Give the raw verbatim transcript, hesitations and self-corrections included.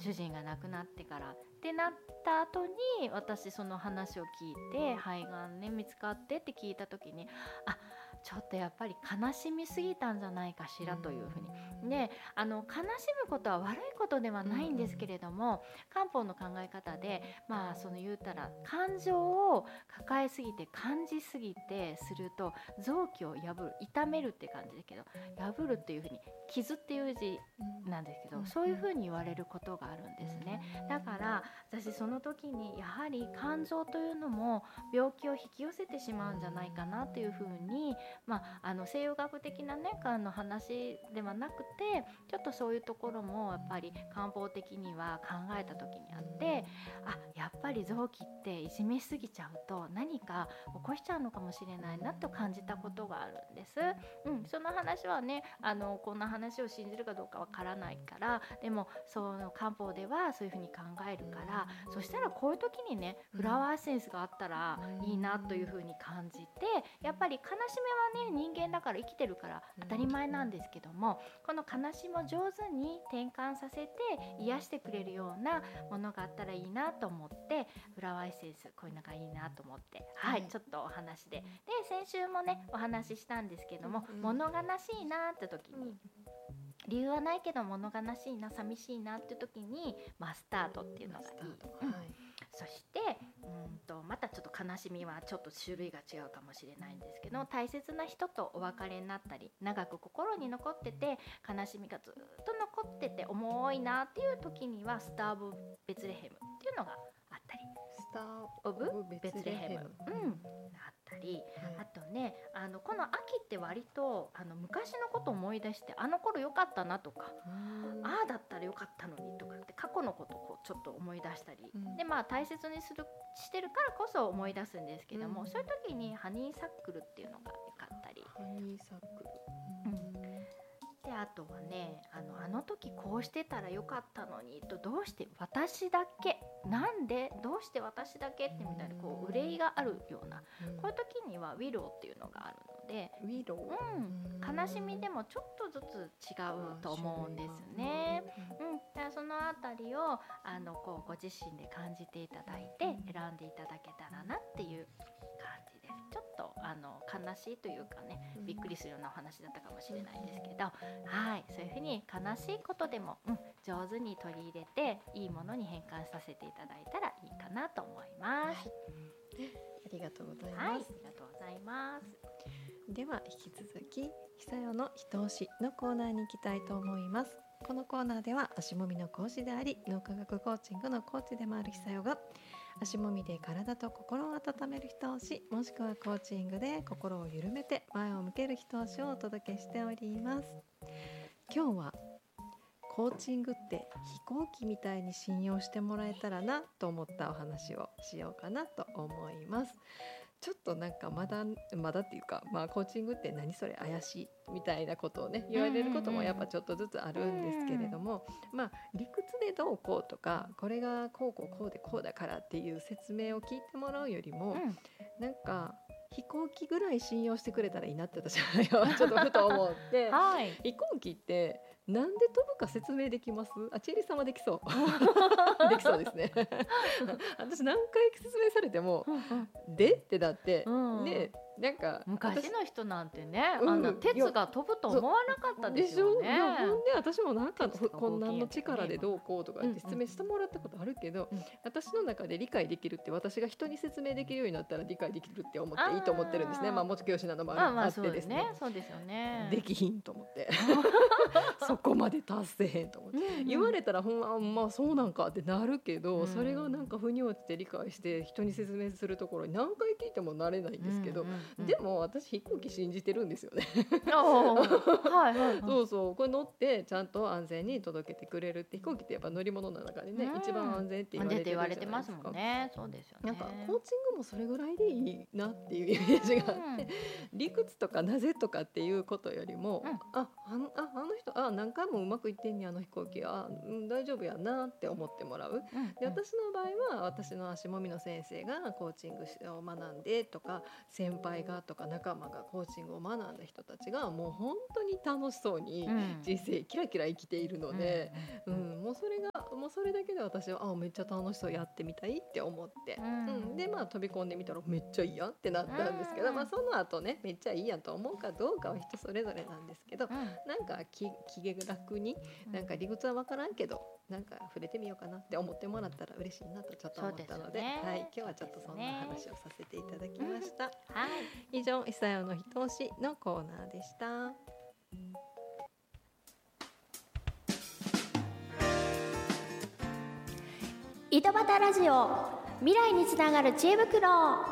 主人が亡くなってからってなった後に私その話を聞いて肺がんね見つかってって聞いた時にあちょっとやっぱり悲しみすぎたんじゃないかしらというふうに、であの悲しむことは悪いことではないんですけれども、漢方の考え方でまあその言うたら感情を抱えすぎて感じすぎてすると臓器を破る痛めるって感じだけど破るっていうふうに傷っていう字なんですけど、そういうふうに言われることがあるんですね。だから私その時にやはり感情というのも病気を引き寄せてしまうんじゃないかなというふうに、まあ、あの西洋学的な、ね、あの話ではなくてちょっとそういうところもやっぱり漢方的には考えた時にあって、あやっぱり臓器っていじめすぎちゃうと何か起こしちゃうのかもしれないなと感じたことがあるんです、うん、その話はねあのこんな話を信じるかどうかわからないから、でもその漢方ではそういうふうに考えるから、そしたらこういう時にねフラワーエッセンスがあったらいいなというふうに感じて、やっぱり悲しみはね人間だから生きてるから当たり前なんですけども、この悲しみを上手に転換させて癒してくれるようなものがあったらいいなと思ってフラワーエッセンスこういうのがいいなと思って、はい、はい、ちょっとお話でで先週もねお話ししたんですけども、物悲しいなって時に理由はないけど物悲しいな寂しいなって時にマスタードっていうのがいい、うん、そしてうんとまたちょっと悲しみはちょっと種類が違うかもしれないんですけど、大切な人とお別れになったり長く心に残ってて悲しみがずっと残ってて重いなっていう時にはスター・オブ・ベツレヘムっていうのがあったり、 スター・オブ・ベツレヘム、うん、あったり、はい、あとねあのこの秋って割とあの昔のことを思い出してあの頃良かったなとかああだったら良かったのにとかって過去のことをこうちょっと思い出したり、うん、でまあ大切にするしてるからこそ思い出すんですけども、うん、そういう時にハニーサックルっていうのが良かったり、 ハニーサックル、 うんであとはねあの、あの時こうしてたらよかったのにとどうして私だけなんでどうして私だけってみたいなこう憂いがあるような、うん、こういう時にはウィローっていうのがあるので、 ウィロー、うん、悲しみでもちょっとずつ違うと思うんですね、うん、だからそのあたりをあのこうご自身で感じていただいて選んでいただけたらなっていう感じです。ちょっとあの悲しいというかねびっくりするようなお話だったかもしれないんですけど、はい、そういうふうに悲しいことでも、うん、上手に取り入れていいものに変換させていただいたらいいかなと思います、 はい、ありがとうございます、 はい、ありがとうございます。 では引き続き久代のひと押しのコーナーに行きたいと思います。このコーナーでは足もみの講師であり脳科学コーチングのコーチでもある久代が足もみで体と心を温める一押し、もしくはコーチングで心を緩めて前を向ける一押しをお届けしております。今日はコーチングって飛行機みたいに信用してもらえたらなと思ったお話をしようかなと思います。ちょっとなんかまだまだっていうか、まあ、コーチングって何それ怪しいみたいなことをね言われることもやっぱちょっとずつあるんですけれども、まあ理屈でどうこうとかこれがこうこうこうでこうだからっていう説明を聞いてもらうよりも、なんか飛行機ぐらい信用してくれたらいいなって私はちょっとふと思って、はい、飛行機ってなんで飛ぶか説明できます？あ、チェリーさんはできそうできそうですね私何回説明されてもでってだって、うん、ね、なんか昔の人なんてね、うん、あんな鉄が飛ぶと思わなかったですよね。 でしょ。いやほんで私もなんかこんなんの力でどうこうとかって説明してもらったことあるけど、うんうん、私の中で理解できるって私が人に説明できるようになったら理解できるって思っていいと思ってるんですね。まあ元教師なのもあってですね、 そうですよね。 できひんと思ってそこまで達せへんと思って、うんうん、言われたらほんま、まあそうなんかってなるけど、うん、それがなんか腑に落ちて理解して人に説明するところに何回聞いてもなれないんですけど、うんうんうん、でも私飛行機信じてるんですよねはいはい、はい、そうそう、これ乗ってちゃんと安全に届けてくれるって、飛行機ってやっぱ乗り物の中でね、うん、一番安全って言われてるじゃないですか。 ますもんね。そうですよね。 なんかコーチングもそれぐらいでいいなっていうイメージがあって、うん、理屈とかなぜとかっていうことよりも、うん、ああのああの人あ何回もうまくいってんね、あの飛行機あ、うん、大丈夫やなって思ってもらう、うん、で私の場合は私の足もみの先生がコーチングを学んでとか先輩輩がとか仲間がコーチングを学んだ人たちがもう本当に楽しそうにうん人生キラキラ生きているので、 ううんんもうそれがもうそれだけで私はあめっちゃ楽しそうやってみたいって思って、 うんうんでまあ飛び込んでみたらめっちゃいいやんってなったんですけど、 うんまあ、その後ねめっちゃいいやんと思うかどうかは人それぞれなんですけど、 うんなんか気気楽になんか理屈は分からんけどなんか触れてみようかなって思ってもらったら嬉しいなとちょっと思ったので、 そうですねはい、今日はちょっとそんな話をさせていただきました。 はい以上、久代のひと押しのコーナーでした。 井戸端ラジオ、未来につながる知恵袋。